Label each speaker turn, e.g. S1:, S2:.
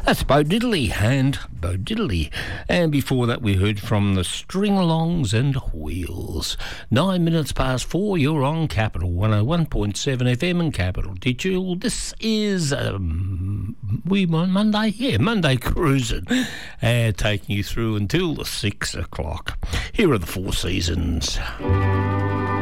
S1: That's Bo Diddley and Bo Diddley. And before that we heard from the String-Alongs and Wheels. 9 minutes past 4, you're on Capital 101.7 FM and Capital Digital. This is Monday Cruising, taking you through until the 6 o'clock. Here are the Four Seasons.